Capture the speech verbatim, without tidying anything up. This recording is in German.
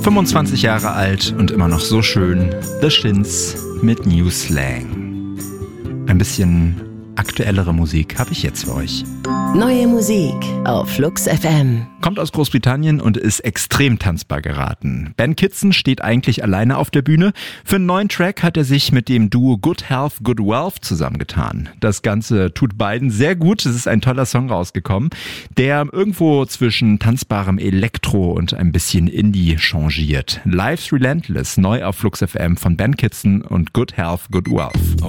fünfundzwanzig Jahre alt und immer noch so schön. The Shins mit New Slang. Ein bisschen aktuellere Musik habe ich jetzt für euch. Neue Musik auf Flux F M. Kommt aus Großbritannien und ist extrem tanzbar geraten. Ben Kitson steht eigentlich alleine auf der Bühne. Für einen neuen Track hat er sich mit dem Duo Good Health, Good Wealth zusammengetan. Das Ganze tut beiden sehr gut. Es ist ein toller Song rausgekommen, der irgendwo zwischen tanzbarem Elektro und ein bisschen Indie changiert. Life's Relentless, neu auf Flux F M von Ben Kitson und Good Health, Good Wealth.